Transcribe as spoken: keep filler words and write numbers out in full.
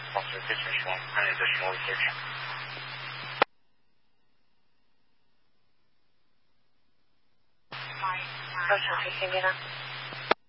保持非常凶，看你的胸部非常。 多少是现在呢？